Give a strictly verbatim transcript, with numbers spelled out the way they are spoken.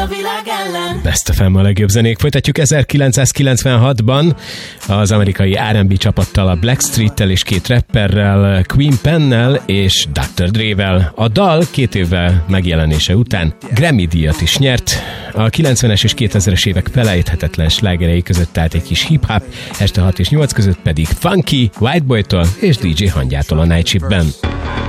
a világ ellen. Best of em a legjobb zenék. Folytatjuk ezerkilencszázkilencvenhatban az amerikai er and bé csapattal, a Blackstreettel és két rapperrel, Queen Pennel és doktor Dre-vel. A dal két évvel megjelenése után Grammy-díjat is nyert. A kilencvenes és kétezres évek felejthetetlen slágerei között állt egy kis hip-hop, este hat és nyolc között pedig Funky, White Boy-tól és dé dzsé Hangyától a Night Shift-ben.